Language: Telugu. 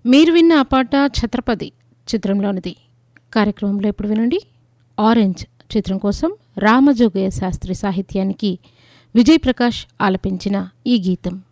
మీరు విన్న ఆ పాట ఛత్రపతి చిత్రంలోనిది. కార్యక్రమంలో ఇప్పుడు వినండి ఆరెంజ్ చిత్రం కోసం రామజోగయ్య శాస్త్రి సాహిత్యానికి విజయ్ ప్రకాష్ ఆలపించిన ఈ గీతం.